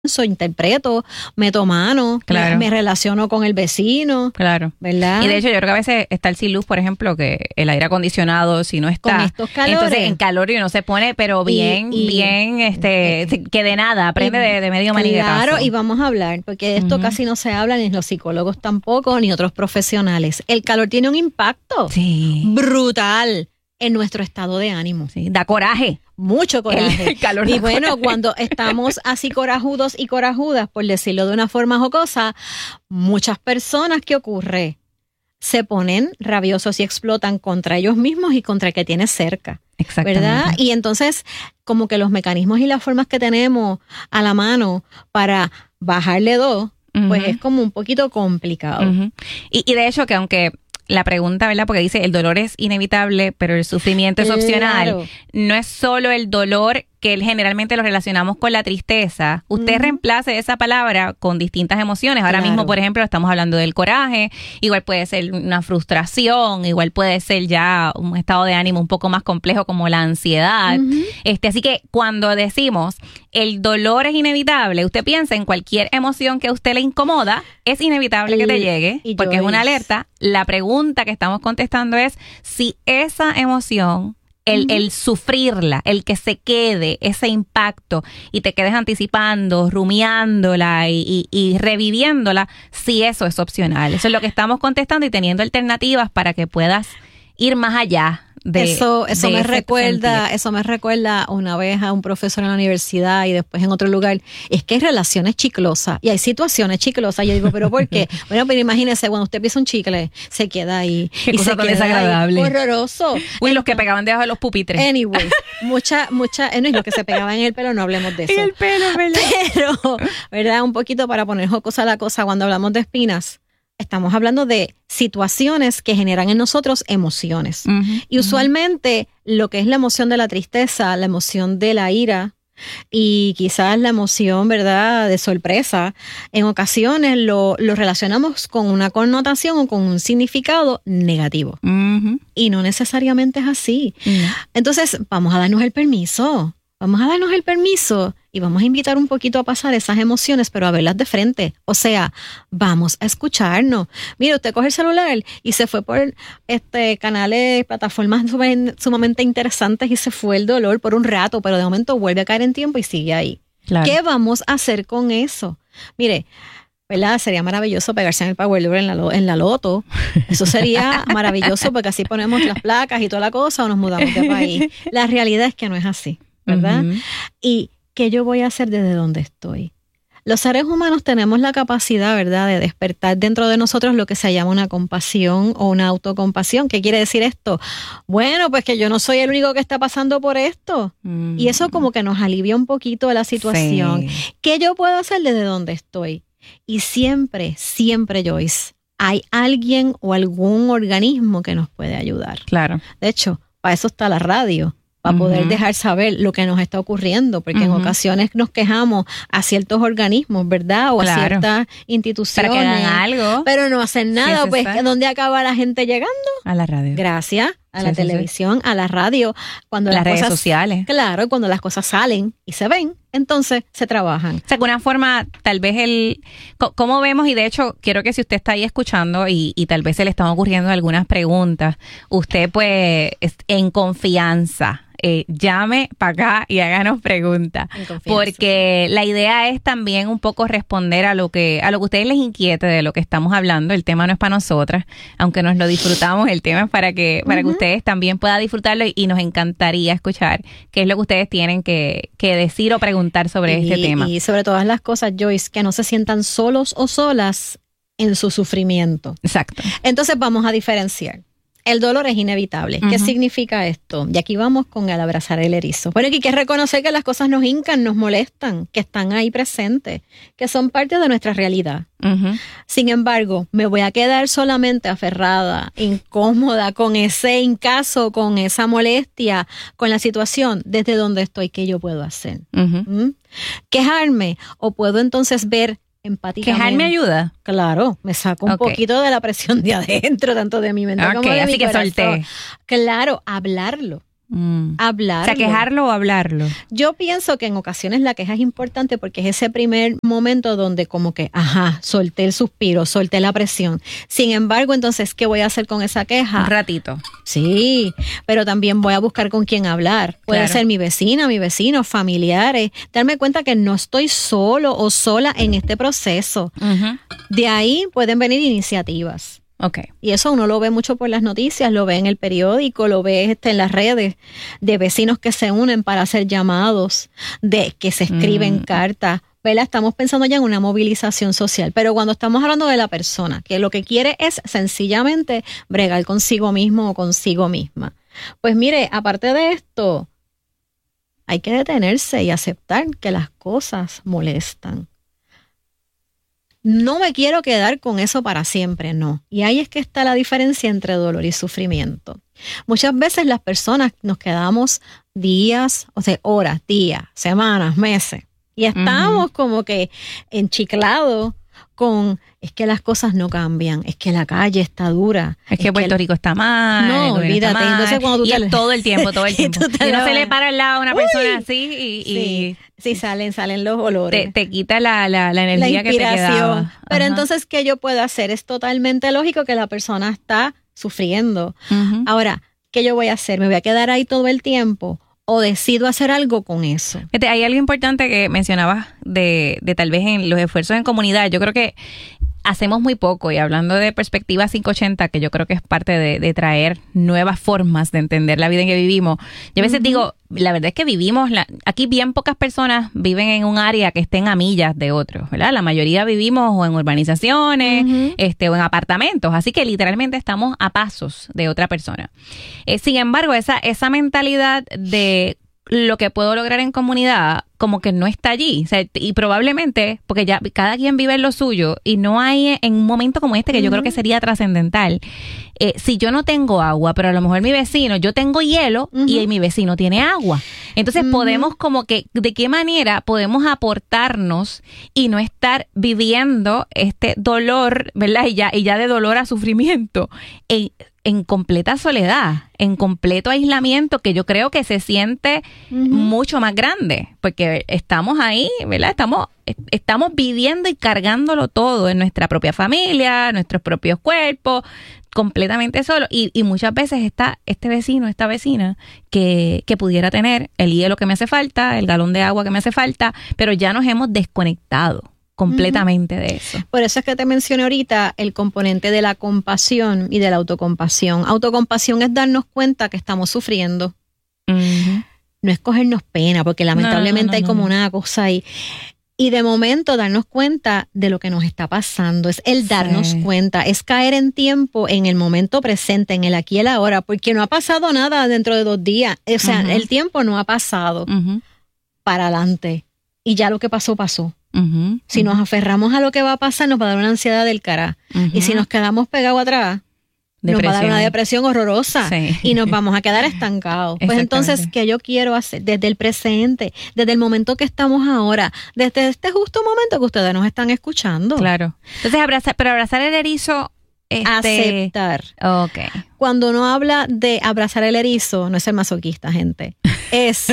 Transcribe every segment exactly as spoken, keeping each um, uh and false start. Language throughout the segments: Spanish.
interpreto, meto mano, claro. me, me relaciono con el vecino, claro, ¿verdad? Y de hecho yo creo que a veces está el sin luz, por ejemplo, que el aire acondicionado si no está, con estos calores, entonces en calor y uno se pone, pero bien, y, y, bien, este, eh, que de nada, aprende y, de, de medio maniguetazo. Claro, y vamos a hablar, porque de esto uh-huh. casi no se habla, ni los psicólogos tampoco, ni otros profesionales. El calor tiene un impacto sí. brutal en nuestro estado de ánimo. Sí, da coraje. Mucho coraje. El, el calor y da bueno, coraje. Cuando estamos así corajudos y corajudas, por decirlo de una forma jocosa, muchas personas, ¿qué ocurre? Se ponen rabiosos y explotan contra ellos mismos y contra el que tiene cerca. Exactamente. ¿Verdad? Y entonces, como que los mecanismos y las formas que tenemos a la mano para bajarle dos, uh-huh. pues es como un poquito complicado. Uh-huh. Y, y de hecho que aunque la pregunta, ¿verdad? Porque dice el dolor es inevitable, pero el sufrimiento es opcional. Claro. No es solo el dolor que generalmente lo relacionamos con la tristeza. Usted uh-huh. reemplace esa palabra con distintas emociones. Ahora claro. mismo, por ejemplo, estamos hablando del coraje. Igual puede ser una frustración, igual puede ser ya un estado de ánimo un poco más complejo como la ansiedad. Uh-huh. Este, así que cuando decimos el dolor es inevitable, usted piensa en cualquier emoción que a usted le incomoda, es inevitable el, que te llegue, porque es una alerta. La pregunta que estamos contestando es si esa emoción, El, uh-huh. el sufrirla, el que se quede ese impacto y te quedes anticipando, rumiándola y, y, y reviviéndola, si eso es opcional. Eso es lo que estamos contestando y teniendo alternativas para que puedas ir más allá. De, eso eso de me ese recuerda sentir. Eso me recuerda una vez a un profesor en la universidad y después en otro lugar. Es que hay relaciones chiclosas y hay situaciones chiclosas. Yo digo, ¿pero por qué? Bueno, pero imagínese, cuando usted pisa un chicle, se queda ahí. Qué y cosa se tan queda desagradable. Ahí, horroroso. Uy, los que pegaban debajo de los pupitres. Anyway, mucha, mucha, no es lo que se pegaba en el pelo, no hablemos de eso. En el pelo, ¿verdad? Pero, ¿verdad? Un poquito para poner jocosa la cosa, cuando hablamos de espinas, estamos hablando de situaciones que generan en nosotros emociones. Uh-huh, y usualmente uh-huh. lo que es la emoción de la tristeza, la emoción de la ira y quizás la emoción, ¿verdad?, de sorpresa, en ocasiones lo, lo relacionamos con una connotación o con un significado negativo. Uh-huh. Y no necesariamente es así. Uh-huh. Entonces, vamos a darnos el permiso. Vamos a darnos el permiso y vamos a invitar un poquito a pasar esas emociones, pero a verlas de frente. O sea, vamos a escucharnos. Mire, usted coge el celular y se fue por este canales, plataformas sumamente interesantes y se fue el dolor por un rato, pero de momento vuelve a caer en tiempo y sigue ahí. Claro. ¿Qué vamos a hacer con eso? Mire, ¿verdad? Sería maravilloso pegarse en el Power Lover en la, en la loto. Eso sería maravilloso porque así ponemos las placas y toda la cosa o nos mudamos de país. La realidad es que no es así, ¿verdad? Uh-huh. ¿Y qué yo voy a hacer desde donde estoy? Los seres humanos tenemos la capacidad, ¿verdad?, de despertar dentro de nosotros lo que se llama una compasión o una autocompasión. ¿Qué quiere decir esto? Bueno, pues que yo no soy el único que está pasando por esto. Mm. Y eso como que nos alivia un poquito la situación. Sí. ¿Qué yo puedo hacer desde donde estoy? Y siempre, siempre, Joyce, hay alguien o algún organismo que nos puede ayudar. Claro. De hecho, para eso está la radio. Para poder uh-huh. dejar saber lo que nos está ocurriendo, porque uh-huh. en ocasiones nos quejamos a ciertos organismos, ¿verdad? O claro. a ciertas instituciones. Para que hagan algo. Pero no hacen nada, sí, pues ¿dónde acaba la gente llegando? A la radio. Gracias a sí, la sí, televisión, sí. a la radio. Cuando las, las redes cosas, sociales. Claro, cuando las cosas salen y se ven, entonces se trabajan. O sea, que una forma, tal vez el... ¿Cómo vemos? Y de hecho, quiero que si usted está ahí escuchando y, y tal vez se le están ocurriendo algunas preguntas, usted pues en confianza... Eh, llame para acá y háganos preguntas, porque la idea es también un poco responder a lo que a lo que a ustedes les inquiete de lo que estamos hablando. El tema no es para nosotras, aunque nos lo disfrutamos, el tema es para que para uh-huh. que ustedes también puedan disfrutarlo y, y nos encantaría escuchar qué es lo que ustedes tienen que, que decir o preguntar sobre y, este tema. Y sobre todas las cosas, Joyce, que no se sientan solos o solas en su sufrimiento. Exacto. Entonces vamos a diferenciar. El dolor es inevitable. ¿Qué uh-huh. significa esto? Y aquí vamos con el abrazar el erizo. Bueno, aquí hay que reconocer que las cosas nos hincan, nos molestan, que están ahí presentes, que son parte de nuestra realidad. Uh-huh. Sin embargo, me voy a quedar solamente aferrada, incómoda, con ese hincazo, con esa molestia, con la situación, desde donde estoy, ¿qué yo puedo hacer? Uh-huh. ¿Mm? ¿Quejarme? ¿O puedo entonces ver empáticamente? ¿Quejarme ayuda? Claro, me saco un okay. poquito de la presión de adentro, tanto de mi mente okay, como de así mi que corazón. Solté. Claro, hablarlo. Mm. Hablarlo. O sea, quejarlo o hablarlo. Yo pienso que en ocasiones la queja es importante porque es ese primer momento donde como que, ajá, solté el suspiro, solté la presión. Sin embargo, entonces, ¿qué voy a hacer con esa queja? Un ratito. Sí, pero también voy a buscar con quién hablar. Puede Claro. ser mi vecina, mi vecino, familiares. Darme cuenta que no estoy solo o sola en este proceso. Uh-huh. De ahí pueden venir iniciativas. Okay. Y eso uno lo ve mucho por las noticias, lo ve en el periódico, lo ve este, en las redes, de vecinos que se unen para hacer llamados, de que se escriben Mm. cartas. ¿Verdad? Estamos pensando ya en una movilización social, pero cuando estamos hablando de la persona, que lo que quiere es sencillamente bregar consigo mismo o consigo misma. Pues mire, aparte de esto, hay que detenerse y aceptar que las cosas molestan. No me quiero quedar con eso para siempre, no. Y ahí es que está la diferencia entre dolor y sufrimiento. Muchas veces las personas nos quedamos días, o sea, horas, días, semanas, meses, y estamos uh-huh. como que enchiclados con, es que las cosas no cambian, es que la calle está dura. Es, es que Puerto que Rico está mal. No, olvídate. Mal. Entonces cuando tú y te es le... todo el tiempo, todo el tiempo. y, y no se le para al lado a una persona Uy, así y... Sí, y sí salen, salen los olores. Te, te quita la, la, la energía la inspiración. que te quedaba. Pero Ajá. entonces, ¿qué yo puedo hacer? Es totalmente lógico que la persona está sufriendo. Uh-huh. Ahora, ¿qué yo voy a hacer? ¿Me voy a quedar ahí todo el tiempo? ¿O decido hacer algo con eso? Fíjate, hay algo importante que mencionabas de, de tal vez en los esfuerzos en comunidad. Yo creo que hacemos muy poco, y hablando de perspectiva quinientos ochenta, que yo creo que es parte de, de traer nuevas formas de entender la vida en que vivimos. Yo a veces uh-huh. digo, la verdad es que vivimos, la, aquí bien pocas personas viven en un área que estén a millas de otros, ¿verdad? La mayoría vivimos o en urbanizaciones, uh-huh. este, o en apartamentos, así que literalmente estamos a pasos de otra persona. Eh, sin embargo, esa, esa mentalidad de lo que puedo lograr en comunidad como que no está allí, o sea, y probablemente porque ya cada quien vive en lo suyo y no hay en un momento como este que uh-huh. yo creo que sería trascendental. Eh, si yo no tengo agua, pero a lo mejor mi vecino, yo tengo hielo uh-huh. y mi vecino tiene agua, entonces uh-huh. podemos como que de qué manera podemos aportarnos y no estar viviendo este dolor, ¿verdad? Y ya, y ya de dolor a sufrimiento en en completa soledad, en completo aislamiento, que yo creo que se siente uh-huh. mucho más grande, porque estamos ahí, ¿verdad? Estamos, estamos viviendo y cargándolo todo en nuestra propia familia, nuestros propios cuerpos, completamente solo. Y, y muchas veces está este vecino, esta vecina, que, que pudiera tener el hielo que me hace falta, el galón de agua que me hace falta, pero ya nos hemos desconectado completamente uh-huh. de eso. Por eso es que te mencioné ahorita el componente de la compasión y de la autocompasión. Autocompasión es darnos cuenta que estamos sufriendo. Uh-huh. No es cogernos pena, porque lamentablemente no, no, no, hay como no. una cosa ahí. Y de momento darnos cuenta de lo que nos está pasando. Es el darnos sí. cuenta, es caer en tiempo, en el momento presente, en el aquí y el ahora, porque no ha pasado nada dentro de dos días. O sea, uh-huh. el tiempo no ha pasado uh-huh. para adelante. Y ya lo que pasó, pasó. Uh-huh, si uh-huh. nos aferramos a lo que va a pasar, nos va a dar una ansiedad del cara. Uh-huh. Y si nos quedamos pegados atrás, depresión. Nos va a dar una depresión horrorosa sí. y nos vamos a quedar estancados. Pues entonces, ¿qué yo quiero hacer? Desde el presente, desde el momento que estamos ahora, desde este justo momento que ustedes nos están escuchando. Claro. Entonces, abrazar, pero abrazar el erizo... Este... Aceptar. Okay. Cuando uno habla de abrazar el erizo, no es ser masoquista, gente. Es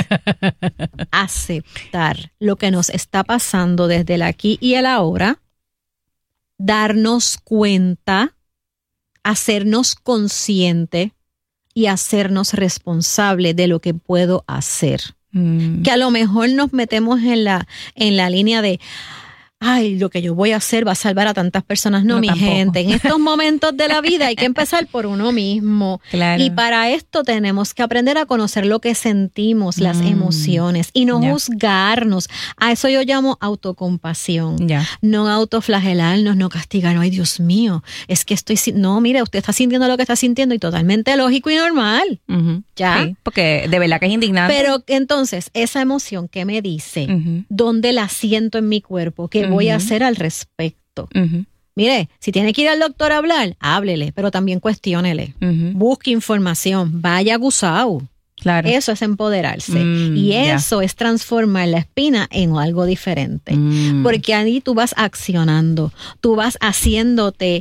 aceptar lo que nos está pasando desde el aquí y el ahora, darnos cuenta, hacernos consciente y hacernos responsable de lo que puedo hacer. Mm. Que a lo mejor nos metemos en la, en la línea de... ay, lo que yo voy a hacer va a salvar a tantas personas. No, no mi tampoco. Gente, en estos momentos de la vida hay que empezar por uno mismo. Claro. Y para esto tenemos que aprender a conocer lo que sentimos, las mm. emociones, y no yeah. juzgarnos. A eso yo llamo autocompasión. Yeah. No autoflagelarnos, no castigarnos. Ay, Dios mío, es que estoy... No, mire, usted está sintiendo lo que está sintiendo y totalmente lógico y normal. Uh-huh. ¿Ya? Sí, porque de verdad que es indignante. Pero entonces, esa emoción que me dice, uh-huh. ¿dónde la siento en mi cuerpo? ¿Qué voy a hacer al respecto? Uh-huh. Mire, si tiene que ir al doctor a hablar, háblele, pero también cuestiónele. Uh-huh. Busque información, vaya gusao. Claro. Eso es empoderarse. Mm, y yeah. eso es transformar la espina en algo diferente. Mm. Porque ahí tú vas accionando, tú vas haciéndote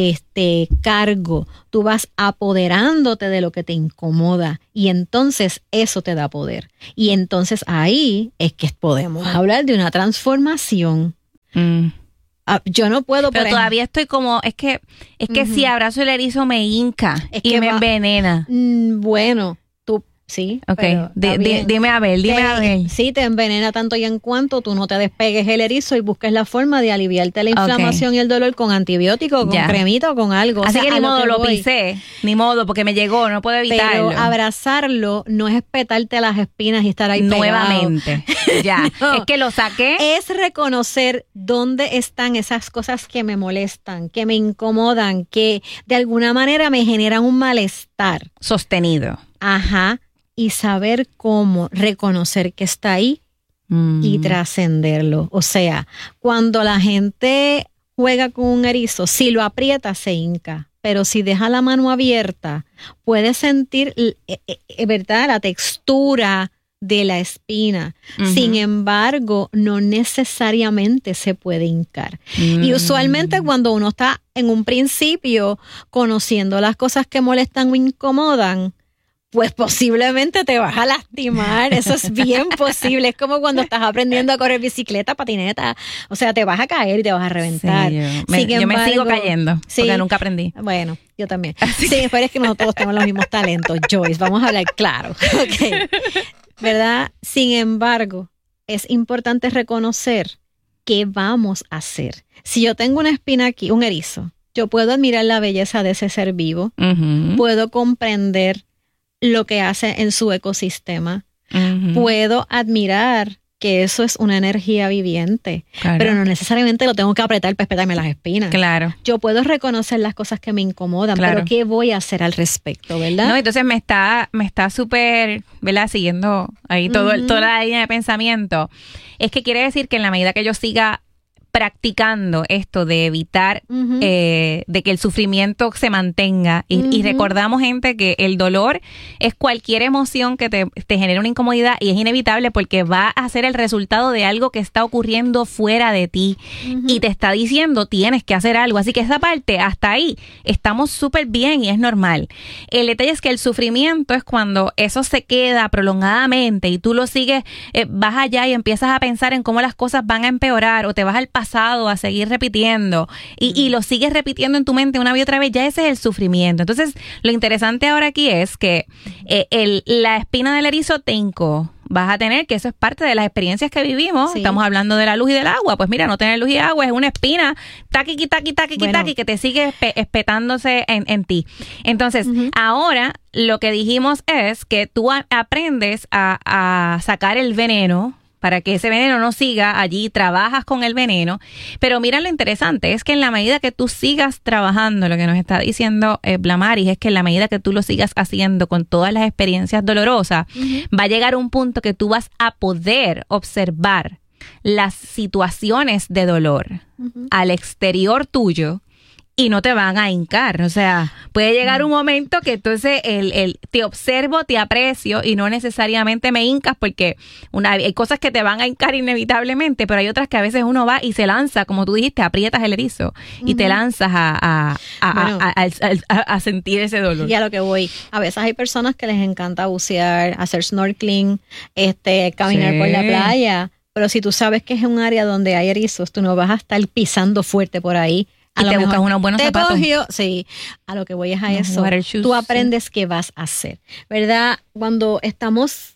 este cargo, tú vas apoderándote de lo que te incomoda. Y entonces eso te da poder. Y entonces ahí es que podemos hablar de una transformación. Mm. Ah, yo no puedo... Pero por todavía estoy como, es que es que Ujú. si abrazo el erizo me hinca Es y que me va- envenena. Mm, Bueno, tú sí. Ok, pero di- está di- bien. dime a ver, dime Te- a ver. Sí, te envenena tanto y en cuanto tú no te despegues el erizo y busques la forma de aliviarte la inflamación y el dolor con antibiótico, con Ya. cremita o con algo. O Así sea, que ni a modo, lo voy. pisé, ni modo, porque me llegó, no puedo evitarlo. Pero abrazarlo no es petarte las espinas y estar ahí pegado. Nuevamente, ya. No. Es que lo saqué. Es reconocer dónde están esas cosas que me molestan, que me incomodan, que de alguna manera me generan un malestar. Sostenido. Ajá. Y saber cómo reconocer que está ahí Mm. y trascenderlo. O sea, cuando la gente juega con un erizo, si lo aprieta, se hinca. Pero si deja la mano abierta, puede sentir, eh, eh, ¿verdad?, la textura de la espina. Ujú. Sin embargo, no necesariamente se puede hincar. Mm. Y usualmente cuando uno está en un principio conociendo las cosas que molestan o incomodan, pues posiblemente te vas a lastimar. Eso es bien posible. Es como cuando estás aprendiendo a correr bicicleta, patineta. O sea, te vas a caer y te vas a reventar. Sí, yo, me, Sin yo me sigo embargo, cayendo sí. porque nunca aprendí. Bueno, yo también. Sí, pero es que nosotros tenemos los mismos talentos, Joyce. Vamos a hablar claro. Okay. ¿Verdad? Sin embargo, es importante reconocer qué vamos a hacer. Si yo tengo una espina aquí, un erizo, yo puedo admirar la belleza de ese ser vivo. Ujú. Puedo comprender lo que hace en su ecosistema. Ujú. Puedo admirar que eso es una energía viviente, Claro. pero no necesariamente lo tengo que apretar para espetarme las espinas. Claro. Yo puedo reconocer las cosas que me incomodan, Claro. pero ¿qué voy a hacer al respecto, verdad? No, entonces me está, me está súper, ¿verdad? Siguiendo ahí todo, el- Ujú. toda la línea de pensamiento. Es que quiere decir que en la medida que yo siga practicando esto de evitar Ujú. eh, de que el sufrimiento se mantenga y, y Ujú. recordamos, gente, que el dolor es cualquier emoción que te, te genere una incomodidad y es inevitable porque va a ser el resultado de algo que está ocurriendo fuera de ti Ujú. y te está diciendo tienes que hacer algo, así que esa parte hasta ahí estamos súper bien y es normal. El detalle es que el sufrimiento es cuando eso se queda prolongadamente y tú lo sigues, eh, vas allá y empiezas a pensar en cómo las cosas van a empeorar o te vas al pasado a seguir repitiendo y, y lo sigues repitiendo en tu mente una y otra vez, ya ese es el sufrimiento. Entonces, lo interesante ahora aquí es que eh, el, la espina del erizo te hincó. Vas a tener que eso es parte de las experiencias que vivimos. Sí. Estamos hablando de la luz y del agua. Pues mira, no tener luz y agua es una espina taqui, taqui, taqui, Bueno. taqui, que te sigue espe- espetándose en, en ti. Entonces, Ujú. ahora lo que dijimos es que tú a- aprendes a, a sacar el veneno para que ese veneno no siga allí, trabajas con el veneno. Pero mira, lo interesante es que en la medida que tú sigas trabajando, lo que nos está diciendo eh, Blamaris, es que en la medida que tú lo sigas haciendo con todas las experiencias dolorosas, Ujú. va a llegar un punto que tú vas a poder observar las situaciones de dolor Ujú. al exterior tuyo y no te van a hincar. O sea, puede llegar un momento que entonces el, el, te observo, te aprecio y no necesariamente me hincas porque una, hay cosas que te van a hincar inevitablemente, pero hay otras que a veces uno va y se lanza, como tú dijiste, aprietas el erizo y te Ujú. lanzas lanzas a, a, a, Bueno. a, a- a- a sentir ese dolor. Y a lo que voy, a veces hay personas que les encanta bucear, hacer snorkeling, este, caminar Sí. por la playa, pero si tú sabes que es un área donde hay erizos, tú no vas a estar pisando fuerte por ahí. A Y lo te mejor buscas unos buenos te zapatos. cogió, sí, a lo que voy es a Unos eso. water shoes, Tú sí. aprendes qué vas a hacer, ¿verdad? Cuando estamos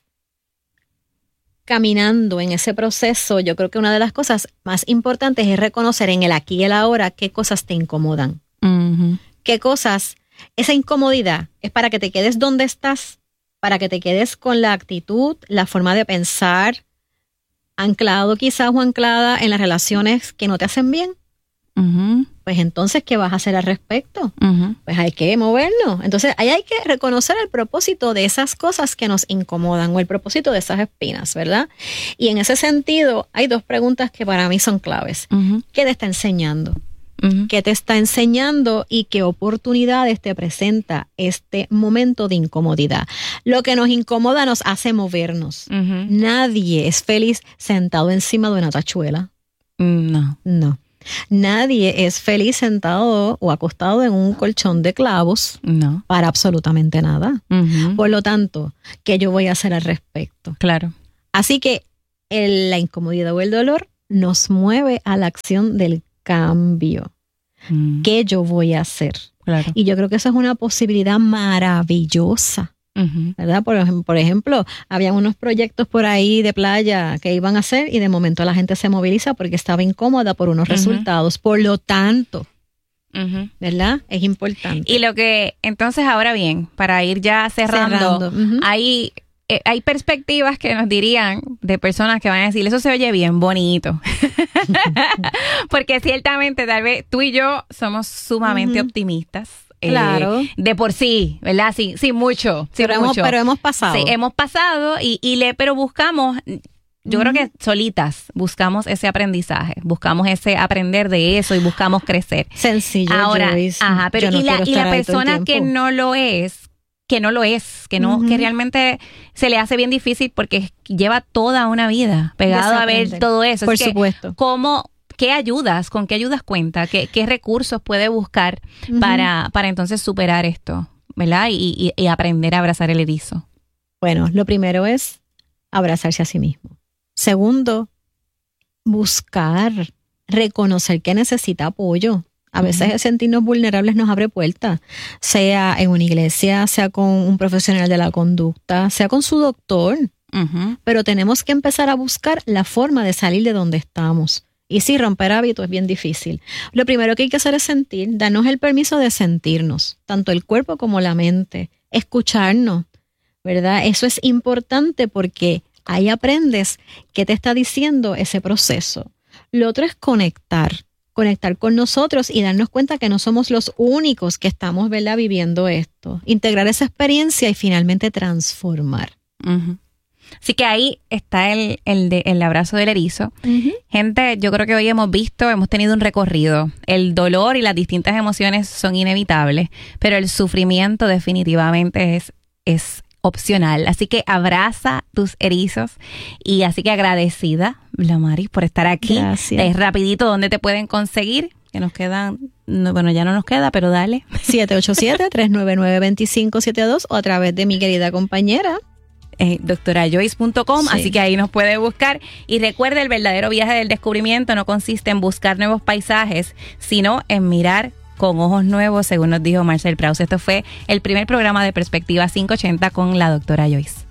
caminando en ese proceso, yo creo que una de las cosas más importantes es reconocer en el aquí y el ahora qué cosas te incomodan. Ujú. Qué cosas, esa incomodidad es para que te quedes donde estás, para que te quedes con la actitud, la forma de pensar, anclado quizás o anclada en las relaciones que no te hacen bien. Ujú. Pues entonces, ¿qué vas a hacer al respecto? Ujú. Pues hay que movernos. Entonces, ahí hay que reconocer el propósito de esas cosas que nos incomodan o el propósito de esas espinas, ¿verdad? Y en ese sentido, hay dos preguntas que para mí son claves. Ujú. ¿Qué te está enseñando? Uh-huh. ¿Qué te está enseñando y qué oportunidades te presenta este momento de incomodidad? Lo que nos incomoda nos hace movernos. Uh-huh. Nadie es feliz sentado encima de una tachuela. No. No. Nadie es feliz sentado o acostado en un colchón de clavos. No. Para absolutamente nada. Uh-huh. Por lo tanto, ¿qué yo voy a hacer al respecto? Claro. Así que el, la incomodidad o el dolor nos mueve a la acción del cambio. Mm. ¿Qué yo voy a hacer? Claro. Y yo creo que eso es una posibilidad maravillosa. Uh-huh. ¿Verdad? Por ejemplo, por ejemplo, había unos proyectos por ahí de playa que iban a hacer y de momento la gente se moviliza porque estaba incómoda por unos uh-huh. resultados. Por lo tanto, uh-huh. ¿verdad? Es importante. Y lo que, entonces, ahora bien, para ir ya cerrando, cerrando. Uh-huh. hay, eh, hay perspectivas que nos dirían de personas que van a decir, eso se oye bien bonito. Porque ciertamente, tal vez tú y yo somos sumamente uh-huh. optimistas. Claro. Eh, de por sí, ¿verdad? Sí, sí, mucho. Sí, pero, mucho. Hemos, pero hemos pasado. Sí, hemos pasado y, y le, pero buscamos, yo uh-huh. creo que solitas buscamos ese aprendizaje, buscamos ese aprender de eso y buscamos crecer. Sencillo. Ahora, Joyce, ajá, pero no y la, y la persona que no lo es, que no lo es, que no, uh-huh. que realmente se le hace bien difícil porque lleva toda una vida pegado a ver todo eso. Por es supuesto. Que, ¿cómo? ¿Qué ayudas? ¿Con qué ayudas cuenta? ¿Qué, qué recursos puede buscar uh-huh. para, para entonces superar esto, ¿verdad? Y, y, y aprender a abrazar el erizo. Bueno, lo primero es abrazarse a sí mismo. Segundo, buscar, reconocer que necesita apoyo. A veces uh-huh. el sentirnos vulnerables nos abre puertas, sea en una iglesia, sea con un profesional de la conducta, sea con su doctor. Uh-huh. Pero tenemos que empezar a buscar la forma de salir de donde estamos. Y sí, romper hábitos es bien difícil. Lo primero que hay que hacer es sentir, darnos el permiso de sentirnos, tanto el cuerpo como la mente, escucharnos, ¿verdad? Eso es importante porque ahí aprendes qué te está diciendo ese proceso. Lo otro es conectar, conectar con nosotros y darnos cuenta que no somos los únicos que estamos, ¿verdad?, viviendo esto. Integrar esa experiencia y finalmente transformar. Uh-huh. Así que ahí está el, el, de, el abrazo del erizo. Uh-huh. Gente, yo creo que hoy hemos visto, hemos tenido un recorrido. El dolor y las distintas emociones son inevitables, pero el sufrimiento definitivamente es, es opcional. Así que abraza tus erizos y así que agradecida, Lamaris, por estar aquí. Gracias. Es rapidito, ¿dónde te pueden conseguir? Que nos quedan, no, bueno, ya no nos queda, pero dale. siete ocho siete, tres nueve nueve, dos cinco siete dos o a través de mi querida compañera Eh, doctora joyce punto com, sí. Así que ahí nos puede buscar. Y recuerde, el verdadero viaje del descubrimiento no consiste en buscar nuevos paisajes, sino en mirar con ojos nuevos, según nos dijo Marcel Proust. Esto fue el primer programa de Perspectiva quinientos ochenta con la doctora Joyce.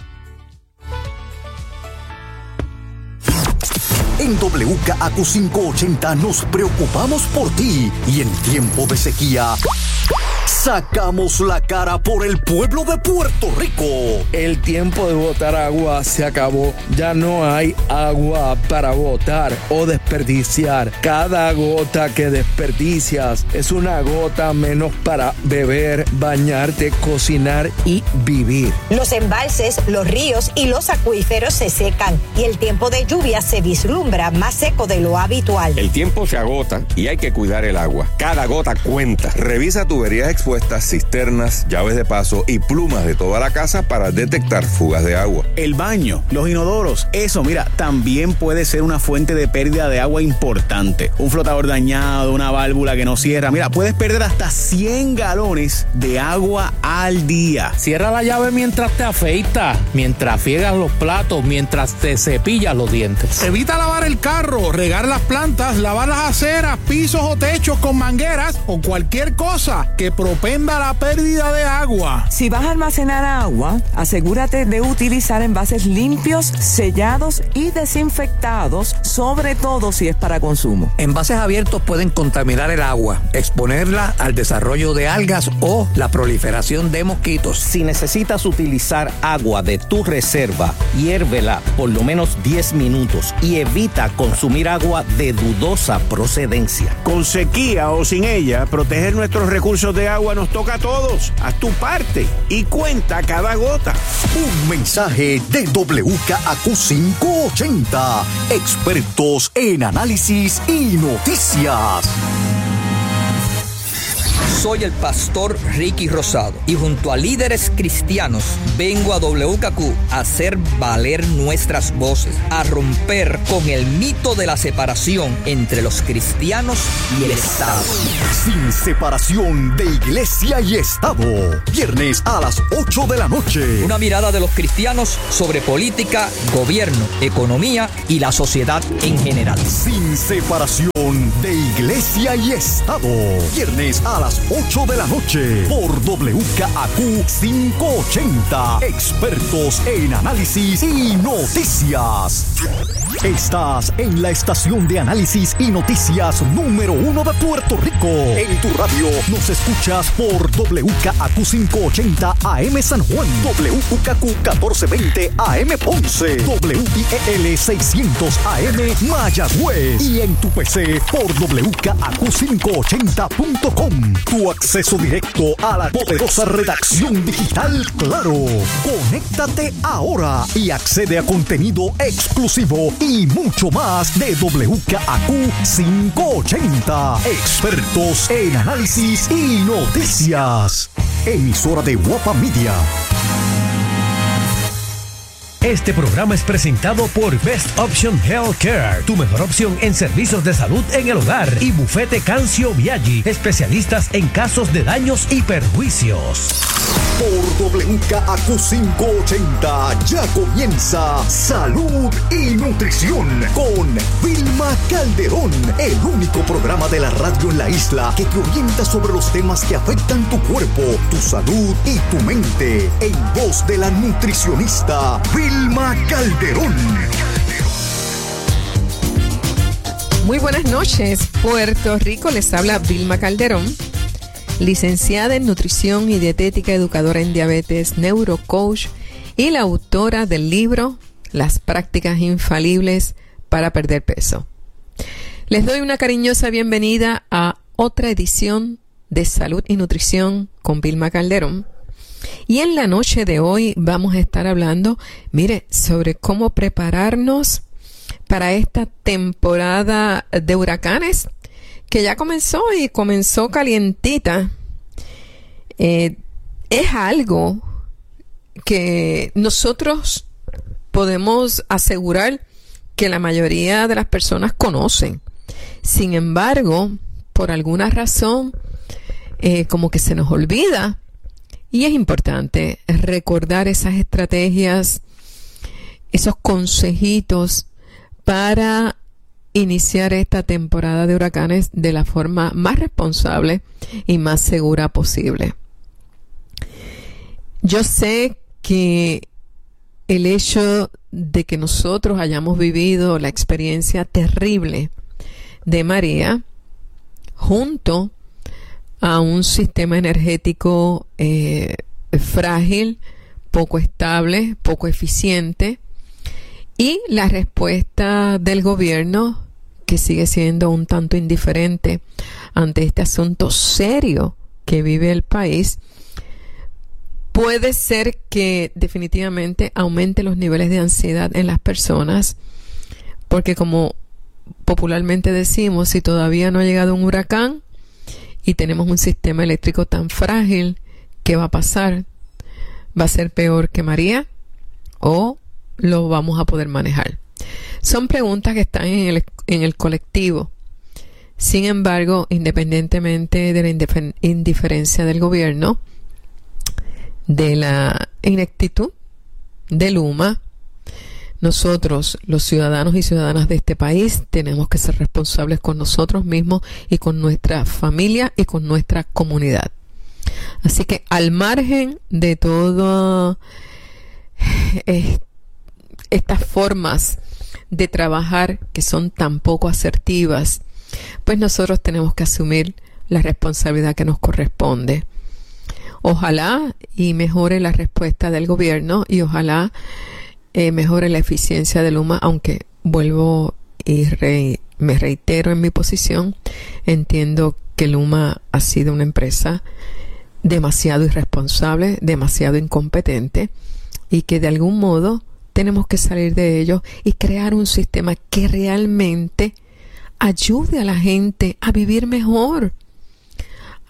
En W K A Q quinientos ochenta nos preocupamos por ti y en tiempo de sequía sacamos la cara por el pueblo de Puerto Rico. El tiempo de botar agua se acabó. Ya no hay agua para botar o desperdiciar. Cada gota que desperdicias es una gota menos para beber, bañarte, cocinar y vivir. Los embalses, los ríos y los acuíferos se secan y el tiempo de lluvia se vislumbra más seco de lo habitual. El tiempo se agota y hay que cuidar el agua. Cada gota cuenta. Revisa tuberías expuestas, cisternas, llaves de paso y plumas de toda la casa para detectar fugas de agua. El baño, los inodoros, eso, mira, también puede ser una fuente de pérdida de agua importante. Un flotador dañado, una válvula que no cierra. Mira, puedes perder hasta cien galones de agua al día. Cierra la llave mientras te afeitas, mientras friegas los platos, mientras te cepillas los dientes. Evita lavar el carro, regar las plantas, lavar las aceras, pisos o techos con mangueras o cualquier cosa que propenda la pérdida de agua. Si vas a almacenar agua, asegúrate de utilizar envases limpios, sellados y desinfectados, sobre todo si es para consumo. Envases abiertos pueden contaminar el agua, exponerla al desarrollo de algas o la proliferación de mosquitos. Si necesitas utilizar agua de tu reserva, hiérvela por lo menos diez minutos y evita consumir agua de dudosa procedencia. Con sequía o sin ella, proteger nuestros recursos de agua nos toca a todos. Haz tu parte y cuenta cada gota. Un mensaje de W K A Q quinientos ochenta. Expertos en análisis y noticias. Soy el pastor Ricky Rosado y junto a líderes cristianos vengo a W K Q a hacer valer nuestras voces, a romper con el mito de la separación entre los cristianos y el Estado. Sin separación de iglesia y Estado. Viernes a las ocho de la noche. Una mirada de los cristianos sobre política, gobierno, economía y la sociedad en general. Sin separación de iglesia y Estado. Viernes a las ocho de la noche por W K Q quinientos ochenta. Expertos en análisis y noticias. Estás en la estación de análisis y noticias número uno de Puerto Rico. En tu radio nos escuchas por W K Q quinientos ochenta A M San Juan, W K Q catorce veinte A M Ponce, W I E L seiscientos A M Mayagüez y en tu P C por W K Q quinientos ochenta punto com. Tu acceso directo a la poderosa redacción digital Claro. Conéctate ahora y accede a contenido exclusivo y mucho más de W K Q quinientos ochenta. Expertos en análisis y noticias. Emisora de Guapa Media. Este programa es presentado por Best Option Healthcare, tu mejor opción en servicios de salud en el hogar, y Bufete Cancio Viaggi, especialistas en casos de daños y perjuicios. Por W K Q quinientos ochenta ya comienza Salud y Nutrición con Vilma Calderón, el único programa de la radio en la isla que te orienta sobre los temas que afectan tu cuerpo, tu salud y tu mente, en voz de la nutricionista Vilma Calderón. Muy buenas noches, Puerto Rico. Les habla Vilma Calderón, licenciada en nutrición y dietética, educadora en diabetes, neurocoach y la autora del libro Las prácticas infalibles para perder peso. Les doy una cariñosa bienvenida a otra edición de Salud y Nutrición con Vilma Calderón. Y en la noche de hoy vamos a estar hablando, mire, sobre cómo prepararnos para esta temporada de huracanes que ya comenzó y comenzó calientita. Eh, es algo que nosotros podemos asegurar que la mayoría de las personas conocen. Sin embargo, por alguna razón, eh, como que se nos olvida. Y es importante recordar esas estrategias, esos consejitos para iniciar esta temporada de huracanes de la forma más responsable y más segura posible. Yo sé que el hecho de que nosotros hayamos vivido la experiencia terrible de María, junto a un sistema energético eh, frágil, poco estable, poco eficiente, y la respuesta del gobierno, que sigue siendo un tanto indiferente ante este asunto serio que vive el país, puede ser que definitivamente aumente los niveles de ansiedad en las personas, porque como popularmente decimos, si todavía no ha llegado un huracán y tenemos un sistema eléctrico tan frágil, ¿qué va a pasar? ¿Va a ser peor que María o lo vamos a poder manejar? Son preguntas que están en el, en el colectivo. Sin embargo, independientemente de la indifer- indiferencia del gobierno, de la ineptitud de Luma, nosotros, los ciudadanos y ciudadanas de este país, tenemos que ser responsables con nosotros mismos y con nuestra familia y con nuestra comunidad. Así que al margen de todo eh, estas formas de trabajar que son tan poco asertivas, pues nosotros tenemos que asumir la responsabilidad que nos corresponde. Ojalá y mejore la respuesta del gobierno y ojalá eh, mejore la eficiencia de Luma, aunque vuelvo y re, me reitero en mi posición, entiendo que Luma ha sido una empresa demasiado irresponsable, demasiado incompetente y que de algún modo tenemos que salir de ello y crear un sistema que realmente ayude a la gente a vivir mejor,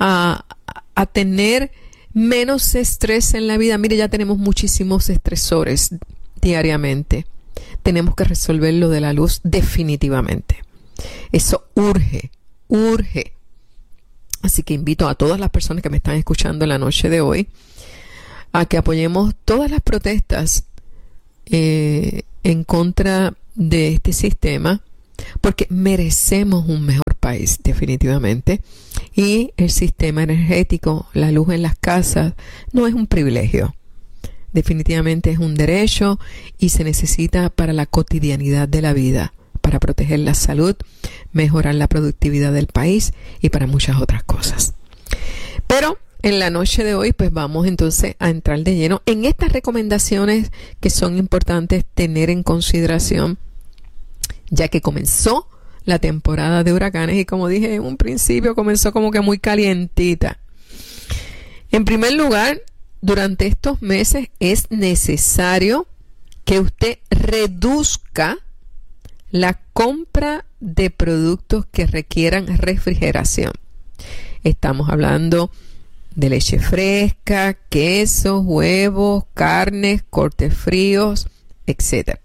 a, a tener menos estrés en la vida. Mire, ya tenemos muchísimos estresores diariamente. Tenemos que resolver lo de la luz definitivamente. Eso urge, urge. Así que invito a todas las personas que me están escuchando en la noche de hoy a que apoyemos todas las protestas eh, en contra de este sistema, porque merecemos un mejor país definitivamente, y el sistema energético, la luz en las casas, no es un privilegio, definitivamente es un derecho y se necesita para la cotidianidad de la vida, para proteger la salud, mejorar la productividad del país y para muchas otras cosas. Pero en la noche de hoy pues vamos entonces a entrar de lleno en estas recomendaciones que son importantes tener en consideración, ya que comenzó la temporada de huracanes y, como dije en un principio, comenzó como que muy calientita. En primer lugar, durante estos meses es necesario que usted reduzca la compra de productos que requieran refrigeración. Estamos hablando de leche fresca, quesos, huevos, carnes, cortes fríos, etcétera.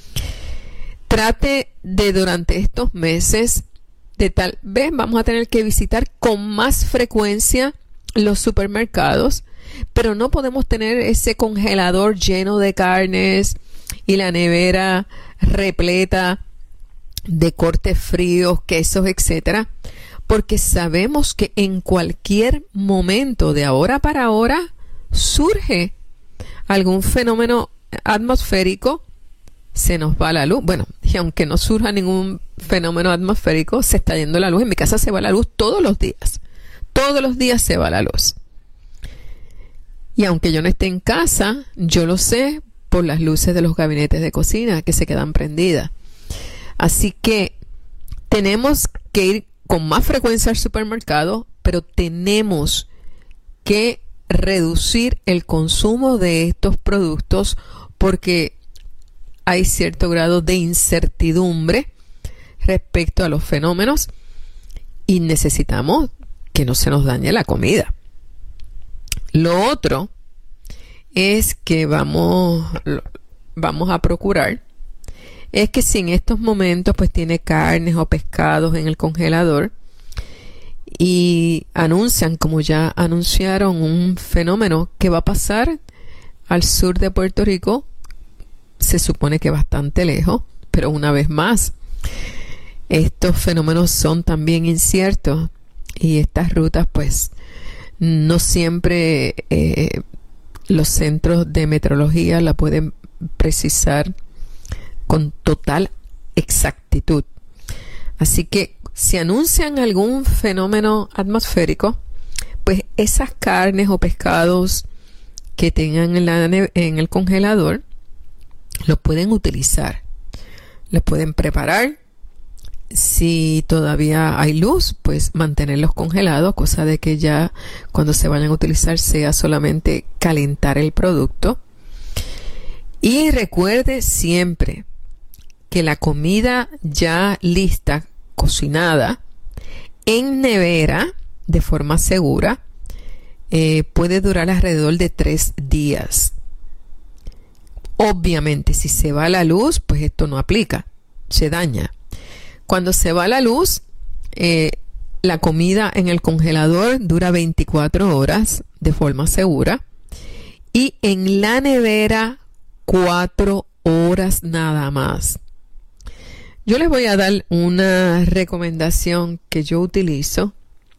Trate de, durante estos meses, de tal vez vamos a tener que visitar con más frecuencia los supermercados, pero no podemos tener ese congelador lleno de carnes y la nevera repleta de cortes fríos, quesos, etcétera, porque sabemos que en cualquier momento de ahora para ahora surge algún fenómeno atmosférico, se nos va la luz. Bueno, y aunque no surja ningún fenómeno atmosférico, se está yendo la luz. En mi casa se va la luz todos los días. Todos los días se va la luz. Y aunque yo no esté en casa, yo lo sé por las luces de los gabinetes de cocina que se quedan prendidas. Así que tenemos que ir con más frecuencia al supermercado, pero tenemos que reducir el consumo de estos productos porque hay cierto grado de incertidumbre respecto a los fenómenos y necesitamos que no se nos dañe la comida. Lo otro es que vamos, vamos a procurar es que si en estos momentos pues tiene carnes o pescados en el congelador y anuncian, como ya anunciaron, un fenómeno que va a pasar al sur de Puerto Rico, se supone que bastante lejos, pero una vez más, estos fenómenos son también inciertos y estas rutas pues no siempre eh, los centros de meteorología la pueden precisar con total exactitud. Así que si anuncian algún fenómeno atmosférico, pues esas carnes o pescados que tengan en, la, en el congelador lo pueden utilizar, lo pueden preparar. Si todavía hay luz, pues mantenerlos congelados, cosa de que ya cuando se vayan a utilizar sea solamente calentar el producto. Y recuerde siempre que la comida ya lista, cocinada, en nevera, de forma segura, eh, puede durar alrededor de tres días. Obviamente, si se va la luz, pues esto no aplica, se daña. Cuando se va la luz, eh, la comida en el congelador dura veinticuatro horas de forma segura y en la nevera cuatro horas nada más. Yo les voy a dar una recomendación que yo utilizo,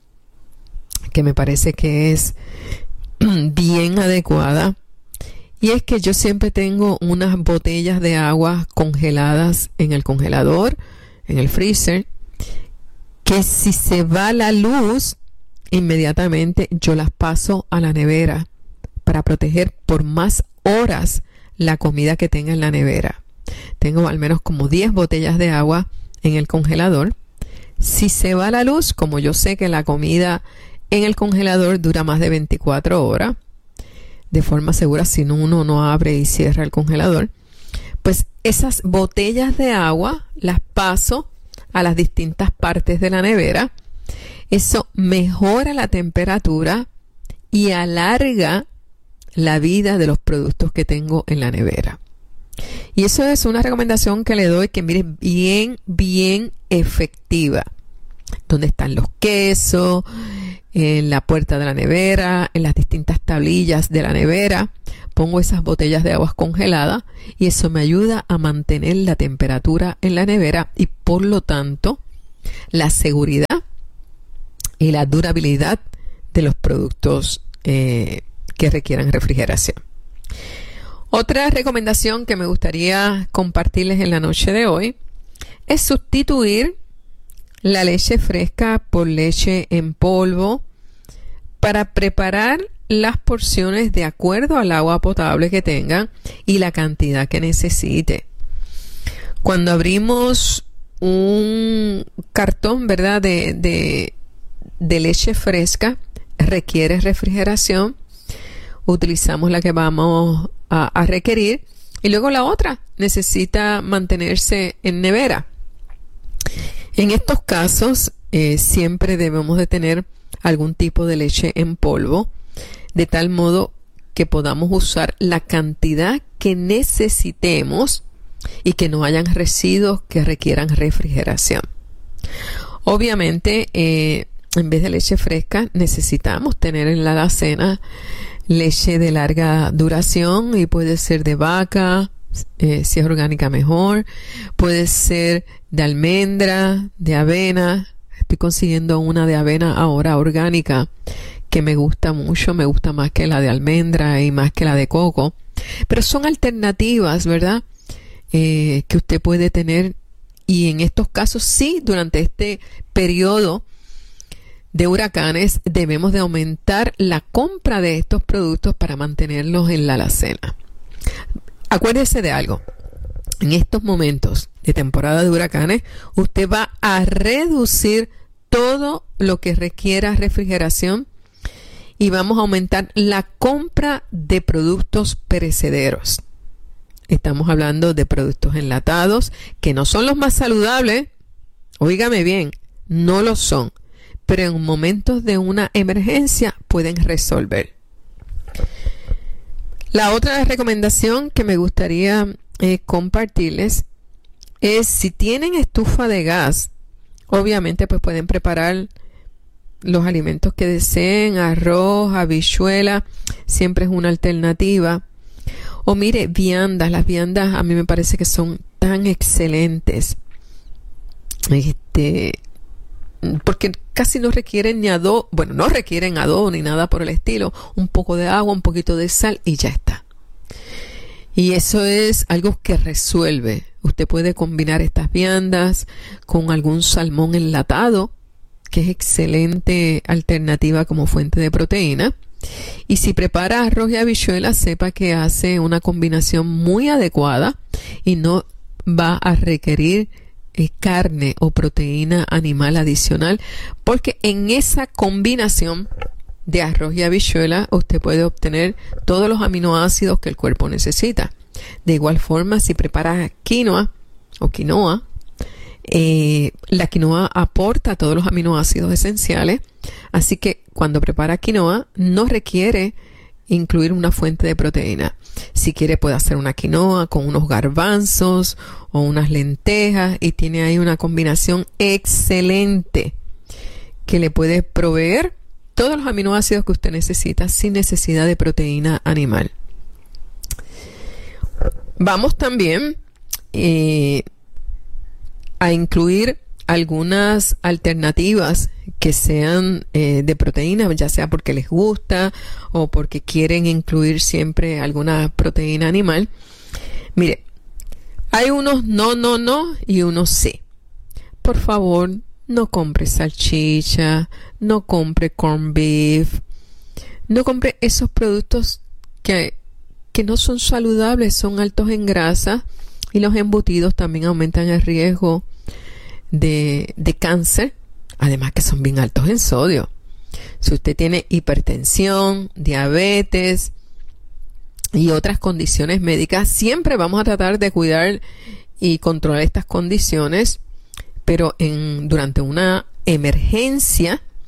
que me parece que es bien adecuada, y es que yo siempre tengo unas botellas de agua congeladas en el congelador, en el freezer, que si se va la luz, inmediatamente yo las paso a la nevera para proteger por más horas la comida que tenga en la nevera. Tengo al menos como diez botellas de agua en el congelador. Si se va la luz, como yo sé que la comida en el congelador dura más de veinticuatro horas, de forma segura, si no uno no abre y cierra el congelador, pues esas botellas de agua las paso a las distintas partes de la nevera Eso mejora la temperatura y alarga la vida de los productos que tengo en la nevera. Y eso es una recomendación que le doy, que mire, bien, bien efectiva. Donde están los quesos, en la puerta de la nevera, en las distintas tablillas de la nevera, pongo esas botellas de aguas congeladas y eso me ayuda a mantener la temperatura en la nevera y por lo tanto la seguridad y la durabilidad de los productos eh, que requieran refrigeración. Otra recomendación que me gustaría compartirles en la noche de hoy es sustituir la leche fresca por leche en polvo para preparar las porciones de acuerdo al agua potable que tengan y la cantidad que necesite. Cuando abrimos un cartón, ¿verdad?, de, de, de leche fresca, requiere refrigeración. Utilizamos la que vamos a, a requerir y luego la otra necesita mantenerse en nevera. En estos casos eh, siempre debemos de tener algún tipo de leche en polvo de tal modo que podamos usar la cantidad que necesitemos y que no hayan residuos que requieran refrigeración. Obviamente eh, en vez de leche fresca necesitamos tener en la alacena leche de larga duración y puede ser de vaca, eh, si es orgánica mejor, puede ser de almendra, de avena. Estoy consiguiendo una de avena ahora orgánica que me gusta mucho, me gusta más que la de almendra y más que la de coco, pero son alternativas, ¿verdad?, eh, que usted puede tener, y en estos casos sí, durante este periodo de huracanes debemos de aumentar la compra de estos productos para mantenerlos en la alacena. Acuérdese de algo, en estos momentos de temporada de huracanes usted va a reducir todo lo que requiera refrigeración y vamos a aumentar la compra de productos perecederos. Estamos hablando de productos enlatados que no son los más saludables, óigame bien, no lo son, pero en momentos de una emergencia pueden resolver. La otra recomendación que me gustaría eh, compartirles es, si tienen estufa de gas, obviamente pues pueden preparar los alimentos que deseen, arroz, habichuela, siempre es una alternativa. O mire, viandas, las viandas a mí me parece que son tan excelentes. Este, porque casi no requieren ni adobo, bueno, no requieren adobo ni nada por el estilo, un poco de agua, un poquito de sal y ya está. Y eso es algo que resuelve. Usted puede combinar estas viandas con algún salmón enlatado, que es excelente alternativa como fuente de proteína. Y si prepara arroz y habichuelas, sepa que hace una combinación muy adecuada y no va a requerir eh, carne o proteína animal adicional, porque en esa combinación de arroz y habichuela usted puede obtener todos los aminoácidos que el cuerpo necesita. De igual forma, si prepara quinoa o quinoa, eh, la quinoa aporta todos los aminoácidos esenciales, así que cuando prepara quinoa no requiere incluir una fuente de proteína. Si quiere puede hacer una quinoa con unos garbanzos o unas lentejas y tiene ahí una combinación excelente que le puede proveer todos los aminoácidos que usted necesita sin necesidad de proteína animal. Vamos también eh, a incluir algunas alternativas que sean eh, de proteína, ya sea porque les gusta o porque quieren incluir siempre alguna proteína animal. Mire, hay unos no, no, no y unos sí. Por favor, no compre salchicha, no compre corned beef, no compre esos productos que, que no son saludables, son altos en grasa, y los embutidos también aumentan el riesgo de, de cáncer, además que son bien altos en sodio. Si usted tiene hipertensión, diabetes y otras condiciones médicas, siempre vamos a tratar de cuidar y controlar estas condiciones, pero en, durante una emergencia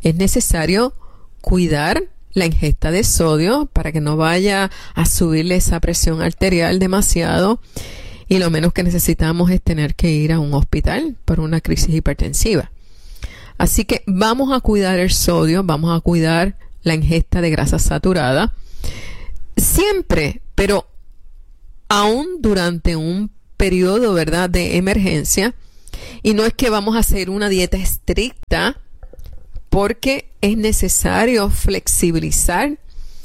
es necesario cuidar la ingesta de sodio para que no vaya a subirle esa presión arterial demasiado, y lo menos que necesitamos es tener que ir a un hospital por una crisis hipertensiva. Así que vamos a cuidar el sodio, vamos a cuidar la ingesta de grasa saturada siempre, pero aún durante un periodo, ¿verdad?, de emergencia. Y no es que vamos a hacer una dieta estricta, porque es necesario flexibilizar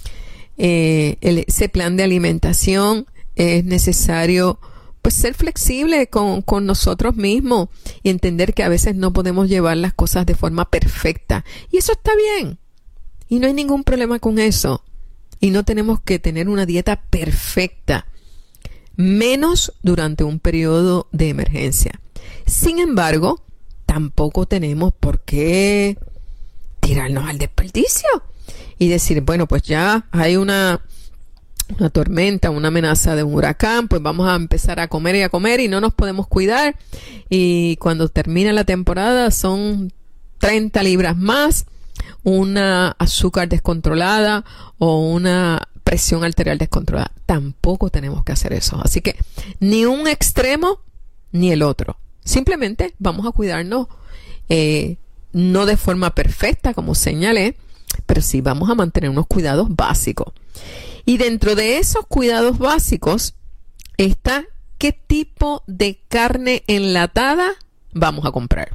eh, el, ese plan de alimentación. Es necesario pues ser flexible con, con nosotros mismos y entender que a veces no podemos llevar las cosas de forma perfecta. Y eso está bien. Y no hay ningún problema con eso. Y no tenemos que tener una dieta perfecta, menos durante un periodo de emergencia. Sin embargo, tampoco tenemos por qué tirarnos al desperdicio y decir, bueno, pues ya hay una, una tormenta, una amenaza de un huracán, pues vamos a empezar a comer y a comer y no nos podemos cuidar, y cuando termina la temporada son treinta libras más, una azúcar descontrolada o una presión arterial descontrolada. Tampoco tenemos que hacer eso. Así que ni un extremo ni el otro. Simplemente vamos a cuidarnos, eh, no de forma perfecta, como señalé, pero sí vamos a mantener unos cuidados básicos. Y dentro de esos cuidados básicos está qué tipo de carne enlatada vamos a comprar.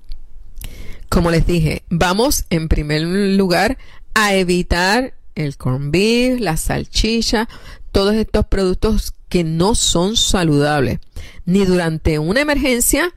Como les dije, vamos en primer lugar a evitar el corned beef, la salchicha, todos estos productos que no son saludables, ni durante una emergencia,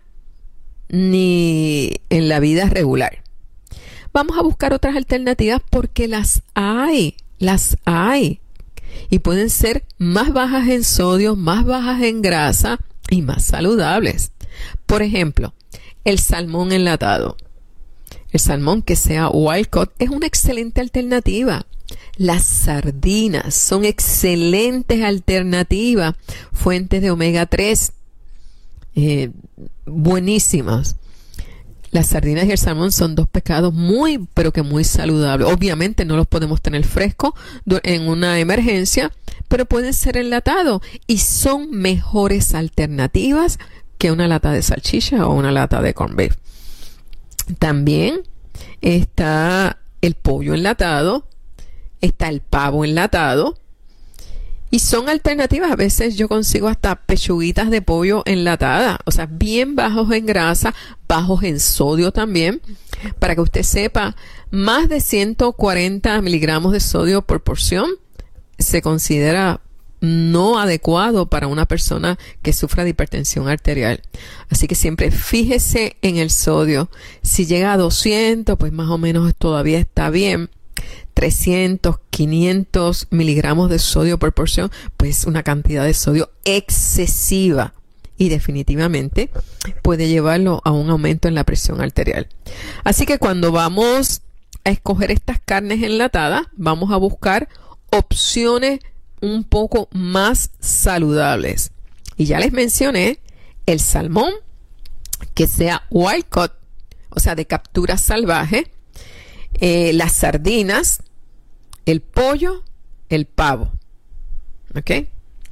ni en la vida regular. Vamos a buscar otras alternativas porque las hay, las hay. Y pueden ser más bajas en sodio, más bajas en grasa y más saludables. Por ejemplo, el salmón enlatado. El salmón que sea wild caught es una excelente alternativa. Las sardinas son excelentes alternativas, fuentes de omega tres, eh, buenísimas. Las sardinas y el salmón son dos pescados muy, pero que muy saludables. Obviamente no los podemos tener frescos en una emergencia, pero pueden ser enlatados y son mejores alternativas que una lata de salchicha o una lata de corned beef. También está el pollo enlatado, está el pavo enlatado, y son alternativas. A veces yo consigo hasta pechuguitas de pollo enlatadas, o sea, bien bajos en grasa, bajos en sodio también. Para que usted sepa, más de ciento cuarenta miligramos de sodio por porción se considera no adecuado para una persona que sufra de hipertensión arterial. Así que siempre fíjese en el sodio. Si llega a doscientos, pues más o menos todavía está bien. trescientos, quinientos miligramos de sodio por porción, pues una cantidad de sodio excesiva y definitivamente puede llevarlo a un aumento en la presión arterial. Así que cuando vamos a escoger estas carnes enlatadas, vamos a buscar opciones un poco más saludables. Y ya les mencioné el salmón que sea wild caught, o sea, de captura salvaje, eh, las sardinas, el pollo, el pavo. ¿Ok?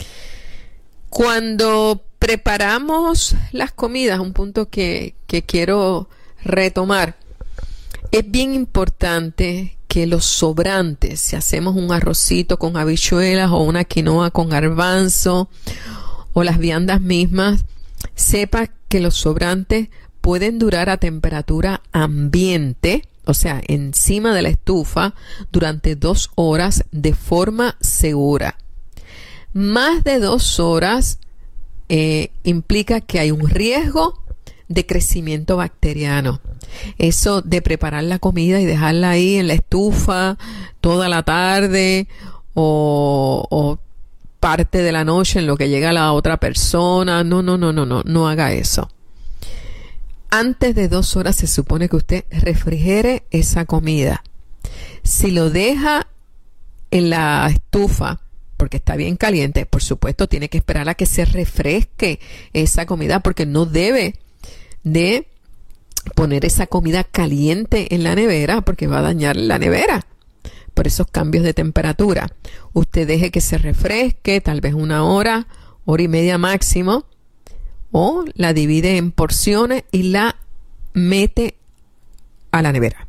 Cuando preparamos las comidas, un punto que, que quiero retomar, es bien importante que los sobrantes, si hacemos un arrocito con habichuelas o una quinoa con garbanzo o las viandas mismas, sepa que los sobrantes pueden durar a temperatura ambiente, o sea, encima de la estufa, durante dos horas de forma segura. Más de dos horas eh, implica que hay un riesgo de crecimiento bacteriano. Eso de preparar la comida y dejarla ahí en la estufa toda la tarde o, o parte de la noche en lo que llega la otra persona, no, no, no, no, no, no haga eso. Antes de dos horas se supone que usted refrigere esa comida. Si lo deja en la estufa porque está bien caliente, por supuesto tiene que esperar a que se refresque esa comida porque no debe de poner esa comida caliente en la nevera porque va a dañar la nevera por esos cambios de temperatura. Usted deje que se refresque, tal vez una hora, hora y media máximo, o la divide en porciones y la mete a la nevera.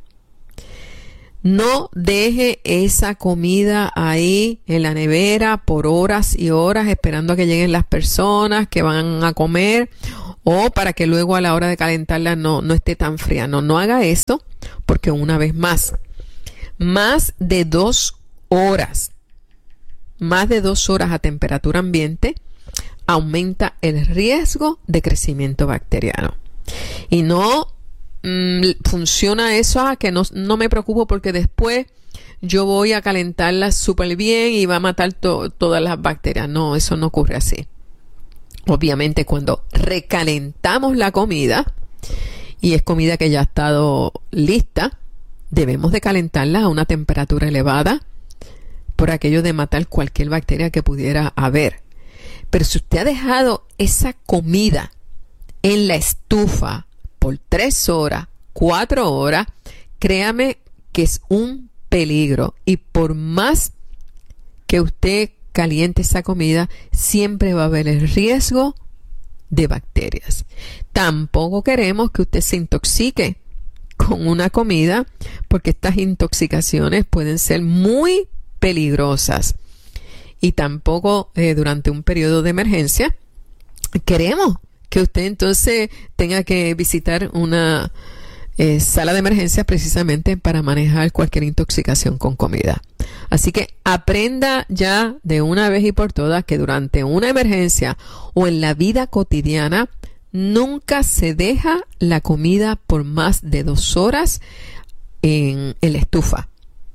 No deje esa comida ahí en la nevera por horas y horas esperando a que lleguen las personas que van a comer, o para que luego a la hora de calentarla no, no esté tan fría. No, no haga eso, porque una vez más, más de dos horas, más de dos horas a temperatura ambiente aumenta el riesgo de crecimiento bacteriano. Y no mmm, funciona eso, ah, que no, no me preocupo porque después yo voy a calentarla súper bien y va a matar to- todas las bacterias. No, eso no ocurre así. Obviamente cuando recalentamos la comida y es comida que ya ha estado lista, debemos de calentarla a una temperatura elevada por aquello de matar cualquier bacteria que pudiera haber. Pero si usted ha dejado esa comida en la estufa por tres horas, cuatro horas, créame que es un peligro. Y por más que usted caliente esa comida, siempre va a haber el riesgo de bacterias. Tampoco queremos que usted se intoxique con una comida, porque estas intoxicaciones pueden ser muy peligrosas. Y tampoco eh, durante un periodo de emergencia queremos que usted entonces tenga que visitar una eh, sala de emergencia precisamente para manejar cualquier intoxicación con comida. Así que aprenda ya de una vez y por todas que durante una emergencia o en la vida cotidiana nunca se deja la comida por más de dos horas en, en la estufa.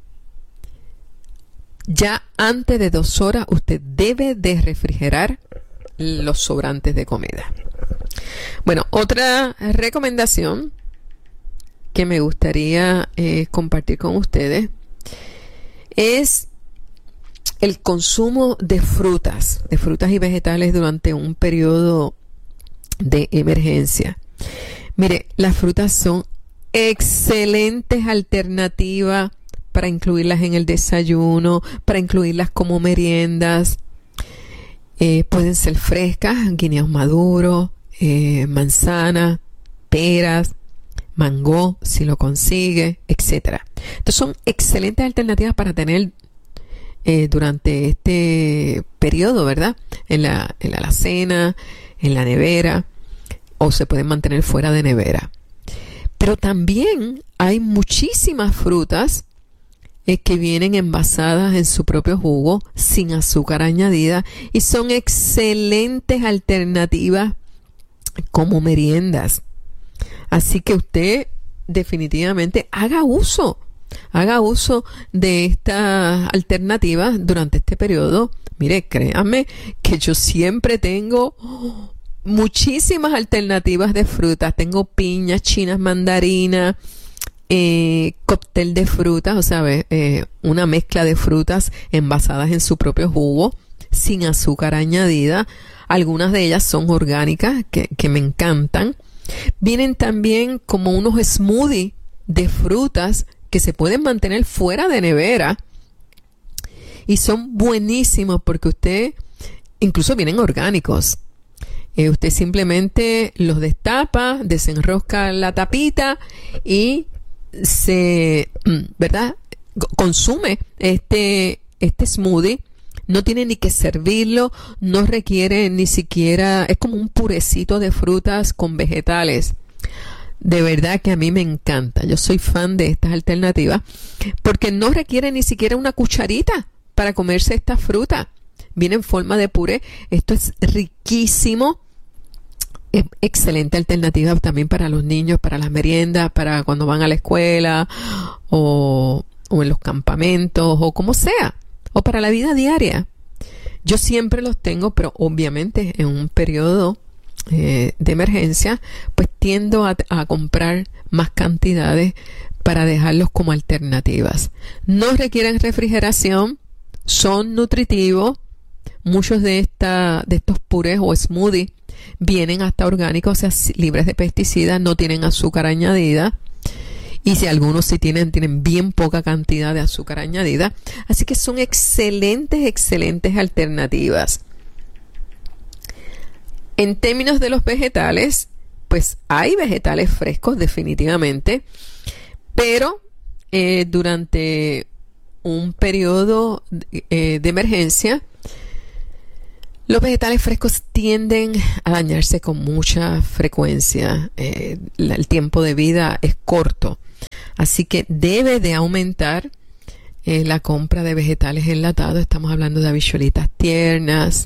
Ya antes de dos horas usted debe de refrigerar los sobrantes de comida. Bueno, otra recomendación que me gustaría eh, compartir con ustedes es el consumo de frutas, de frutas y vegetales durante un periodo de emergencia. Mire, las frutas son excelentes alternativas para incluirlas en el desayuno, para incluirlas como meriendas. Eh, pueden ser frescas, guineos maduros, eh, manzanas, peras, mango, si lo consigue, etcétera. Entonces son excelentes alternativas para tener eh, durante este periodo, ¿verdad? En la, en la alacena, en la nevera, o se pueden mantener fuera de nevera. Pero también hay muchísimas frutas eh, que vienen envasadas en su propio jugo, sin azúcar añadida, y son excelentes alternativas como meriendas. Así que usted definitivamente haga uso, haga uso de estas alternativas durante este periodo. Mire, créanme que yo siempre tengo muchísimas alternativas de frutas. Tengo piñas, chinas, mandarinas, eh, cóctel de frutas, o sea, eh, una mezcla de frutas envasadas en su propio jugo, sin azúcar añadida. Algunas de ellas son orgánicas, que, que me encantan. Vienen también como unos smoothies de frutas que se pueden mantener fuera de nevera y son buenísimos porque usted, incluso vienen orgánicos. Eh, usted simplemente los destapa, desenrosca la tapita y se, ¿verdad? Consume este, este smoothie. No tiene ni que servirlo, no requiere ni siquiera, es como un purecito de frutas con vegetales. De verdad que a mí me encanta. Yo soy fan de estas alternativas porque no requiere ni siquiera una cucharita para comerse esta fruta. Viene en forma de puré. Esto es riquísimo. Es excelente alternativa también para los niños, para las meriendas, para cuando van a la escuela o, o en los campamentos o como sea. O para la vida diaria. Yo siempre los tengo, pero obviamente en un periodo eh, de emergencia, pues tiendo a, a comprar más cantidades para dejarlos como alternativas. No requieren refrigeración, son nutritivos. Muchos de esta, de estos purés o smoothies vienen hasta orgánicos, o sea, libres de pesticidas, no tienen azúcar añadida. Y si algunos sí tienen, tienen bien poca cantidad de azúcar añadida. Así que son excelentes, excelentes alternativas. En términos de los vegetales, pues hay vegetales frescos definitivamente, pero eh, durante un periodo eh, de emergencia, los vegetales frescos tienden a dañarse con mucha frecuencia. Eh, el tiempo de vida es corto. Así que debe de aumentar eh, la compra de vegetales enlatados. Estamos hablando de habichuelitas tiernas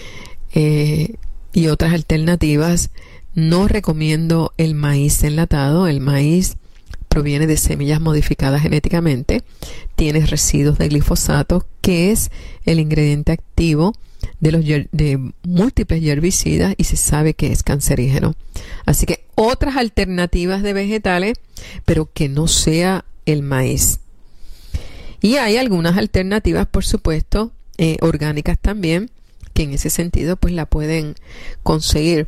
eh, y otras alternativas. No recomiendo el maíz enlatado. El maíz proviene de semillas modificadas genéticamente. Tiene residuos de glifosato, que es el ingrediente activo de los de múltiples herbicidas, y se sabe que es cancerígeno. Así que otras alternativas de vegetales, pero que no sea el maíz. Y hay algunas alternativas, por supuesto, eh, orgánicas también, que en ese sentido pues la pueden conseguir.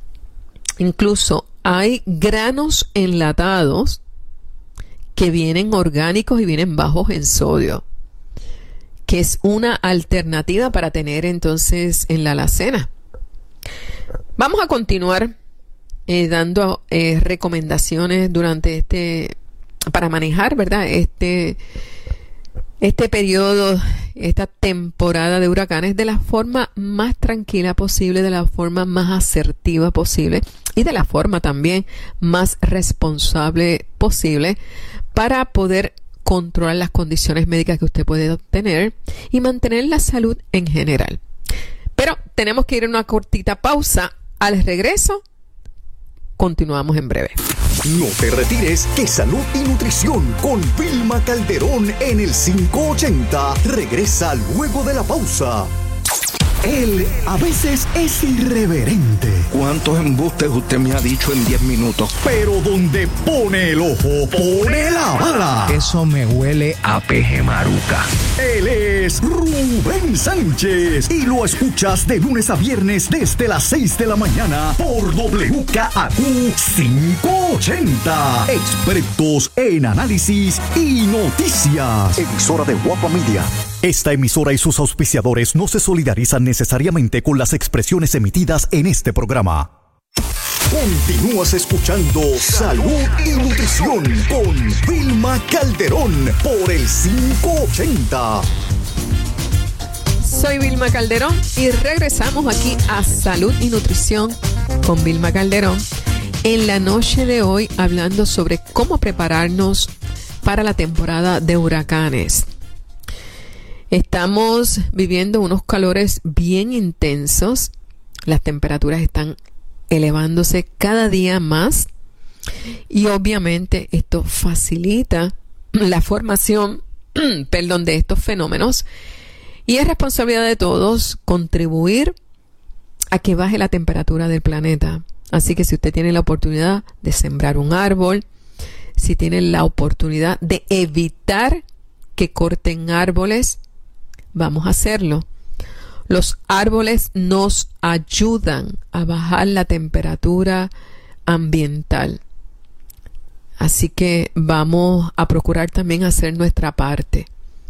Incluso hay granos enlatados que vienen orgánicos y vienen bajos en sodio, que es una alternativa para tener entonces en la alacena. Vamos a continuar eh, dando eh, recomendaciones durante este, para manejar, ¿verdad? Este, este periodo, esta temporada de huracanes de la forma más tranquila posible, de la forma más asertiva posible y de la forma también más responsable posible, para poder controlar las condiciones médicas que usted puede obtener y mantener la salud en general. Pero tenemos que ir a una cortita pausa. Al regreso, continuamos en breve. No te retires, que Salud y Nutrición con Vilma Calderón en el quinientos ochenta regresa luego de la pausa. Él a veces es irreverente. ¿Cuántos embustes usted me ha dicho en diez minutos? Pero donde pone el ojo, pone la bala. Eso me huele a peje maruca. Él es Rubén Sánchez y lo escuchas de lunes a viernes desde las seis de la mañana por W K A Q quinientos ochenta. Expertos en análisis y noticias. Emisora de Guapa Media. Esta emisora y sus auspiciadores no se solidarizan necesariamente con las expresiones emitidas en este programa. Continúas escuchando Salud y Nutrición con Vilma Calderón por el quinientos ochenta. Soy Vilma Calderón y regresamos aquí a Salud y Nutrición con Vilma Calderón en la noche de hoy, hablando sobre cómo prepararnos para la temporada de huracanes. Estamos viviendo unos calores bien intensos. Las temperaturas están elevándose cada día más y obviamente esto facilita la formación perdón, de estos fenómenos, y es responsabilidad de todos contribuir a que baje la temperatura del planeta. Así que si usted tiene la oportunidad de sembrar un árbol, si tiene la oportunidad de evitar que corten árboles, vamos a hacerlo. Los árboles nos ayudan a bajar la temperatura ambiental. Así que vamos a procurar también hacer nuestra parte.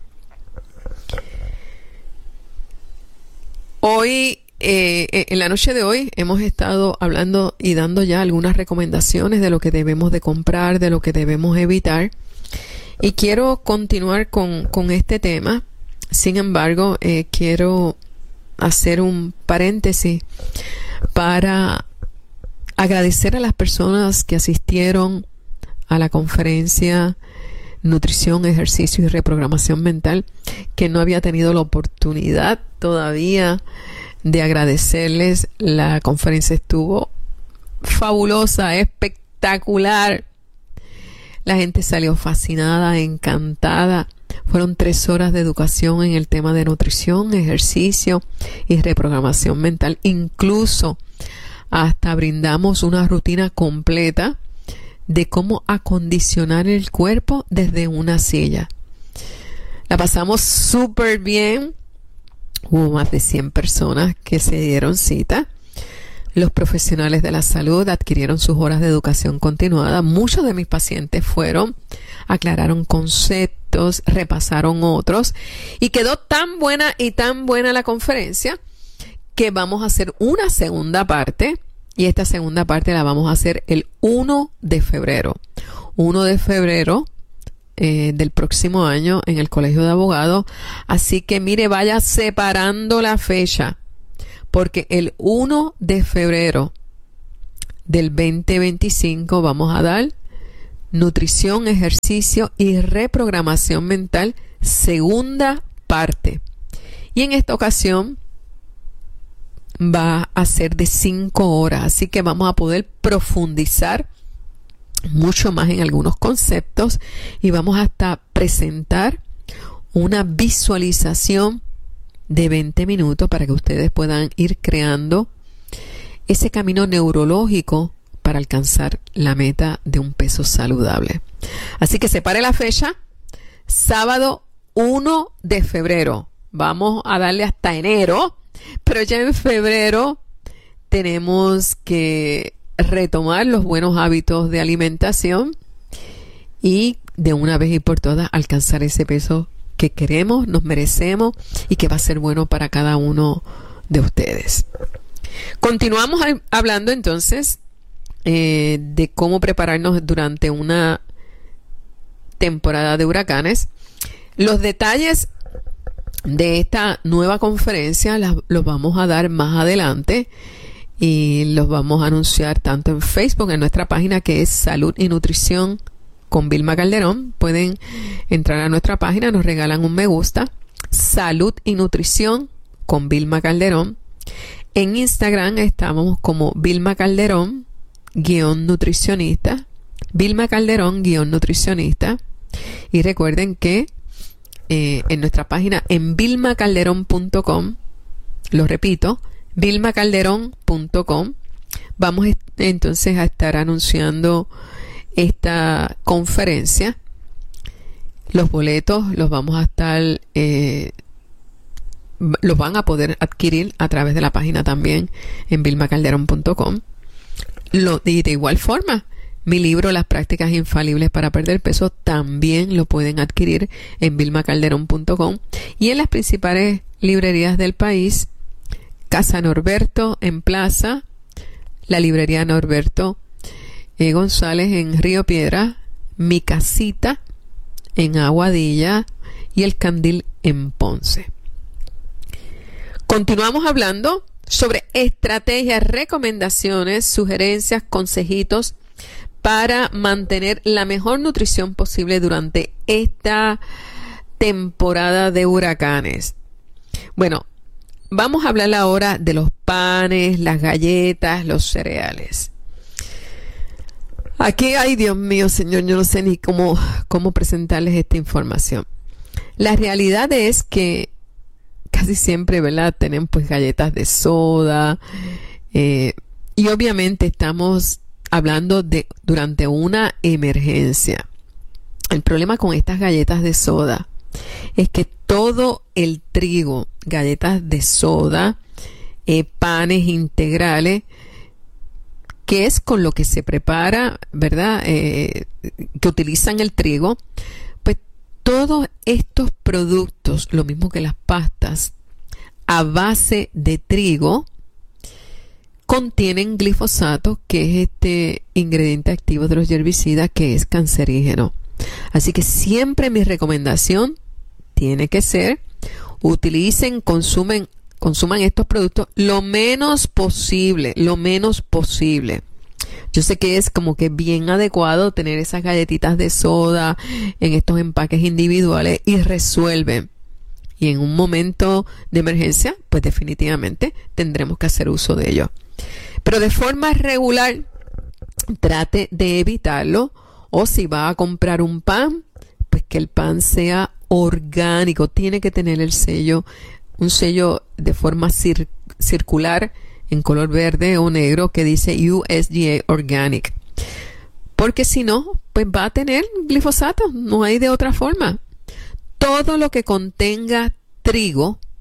Hoy, eh, en la noche de hoy, hemos estado hablando y dando ya algunas recomendaciones de lo que debemos de comprar, de lo que debemos evitar. Y quiero continuar con, con este tema. Sin embargo, eh, quiero hacer un paréntesis para agradecer a las personas que asistieron a la conferencia Nutrición, Ejercicio y Reprogramación Mental, que no había tenido la oportunidad todavía de agradecerles. La conferencia estuvo fabulosa, espectacular. La gente salió fascinada, encantada. Fueron tres horas de educación en el tema de nutrición, ejercicio y reprogramación mental. Incluso hasta brindamos una rutina completa de cómo acondicionar el cuerpo desde una silla. La pasamos súper bien. Hubo más de cien personas que se dieron cita. Los profesionales de la salud adquirieron sus horas de educación continuada. Muchos de mis pacientes fueron, aclararon conceptos, repasaron otros y quedó tan buena y tan buena la conferencia que vamos a hacer una segunda parte y esta segunda parte la vamos a hacer el primero de febrero. primero de febrero eh, del próximo año en el Colegio de Abogados. Así que mire, vaya separando la fecha. Porque el primero de febrero del veinte veinticinco vamos a dar nutrición, ejercicio y reprogramación mental, segunda parte. Y en esta ocasión va a ser de cinco horas, así que vamos a poder profundizar mucho más en algunos conceptos y vamos hasta presentar una visualización de veinte minutos para que ustedes puedan ir creando ese camino neurológico para alcanzar la meta de un peso saludable. Así que separe la fecha, sábado primero de febrero. Vamos a darle hasta enero, pero ya en febrero tenemos que retomar los buenos hábitos de alimentación y de una vez y por todas alcanzar ese peso que queremos, nos merecemos y que va a ser bueno para cada uno de ustedes. Continuamos hablando entonces eh, de cómo prepararnos durante una temporada de huracanes. Los detalles de esta nueva conferencia las, los vamos a dar más adelante y los vamos a anunciar tanto en Facebook, en nuestra página que es Salud y Nutrición con Vilma Calderón. Pueden entrar a nuestra página, nos regalan un me gusta. Salud y Nutrición con Vilma Calderón. En Instagram estamos como Vilma Calderón guión nutricionista. Vilma Calderón guión nutricionista. Y recuerden que eh, en nuestra página en vilma calderón punto com, lo repito, vilma calderón punto com, vamos entonces a estar anunciando esta conferencia. Los boletos los vamos a estar eh, los van a poder adquirir a través de la página también en vilma calderón punto com. Lo, y de igual forma, mi libro Las prácticas infalibles para perder peso también lo pueden adquirir en vilma calderón punto com y en las principales librerías del país: Casa Norberto en Plaza, la librería Norberto Eh, González en Río Piedra, Mi Casita en Aguadilla y El Candil en Ponce. Continuamos hablando sobre estrategias, recomendaciones, sugerencias, consejitos para mantener la mejor nutrición posible durante esta temporada de huracanes. Bueno, vamos a hablar ahora de los panes, las galletas, los cereales. Aquí, ay Dios mío, Señor, yo no sé ni cómo, cómo presentarles esta información. La realidad es que casi siempre, ¿verdad?, tienen pues galletas de soda eh, y obviamente estamos hablando de durante una emergencia. El problema con estas galletas de soda es que todo el trigo, galletas de soda, eh, panes integrales, que es con lo que se prepara, ¿verdad?, eh, que utilizan el trigo, pues todos estos productos, lo mismo que las pastas, a base de trigo, contienen glifosato, que es este ingrediente activo de los herbicidas que es cancerígeno. Así que siempre mi recomendación tiene que ser: utilicen, consumen consuman estos productos lo menos posible, lo menos posible. Yo sé que es como que bien adecuado tener esas galletitas de soda en estos empaques individuales y resuelven. Y en un momento de emergencia, pues definitivamente tendremos que hacer uso de ello. Pero de forma regular, trate de evitarlo. O si va a comprar un pan, pues que el pan sea orgánico. Tiene que tener el sello, un sello de forma cir- circular en color verde o negro que dice U S D A Organic. Porque si no, pues va a tener glifosato. No hay de otra forma. Todo lo que contenga trigo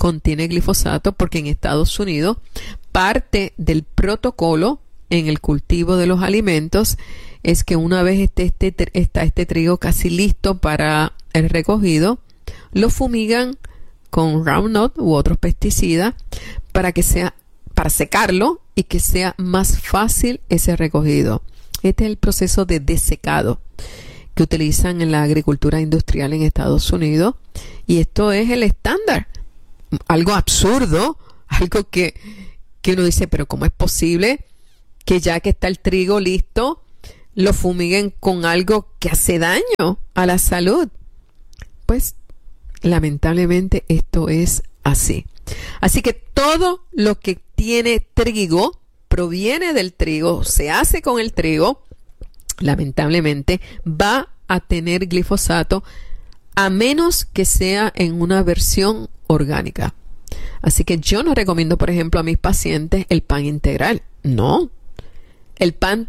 contiene glifosato porque en Estados Unidos parte del protocolo en el cultivo de los alimentos es que una vez esté este, está este trigo casi listo para el recogido, lo fumigan con Roundup u otros pesticidas para que sea, para secarlo y que sea más fácil ese recogido. Este es el proceso de desecado que utilizan en la agricultura industrial en Estados Unidos, y esto es el estándar. Algo absurdo, algo que, que uno dice, pero ¿cómo es posible que ya que está el trigo listo, lo fumiguen con algo que hace daño a la salud? Pues lamentablemente esto es así. Así que todo lo que tiene trigo proviene del trigo, se hace con el trigo, lamentablemente va a tener glifosato, a menos que sea en una versión orgánica. Así que yo no recomiendo, por ejemplo, a mis pacientes el pan integral. No. El pan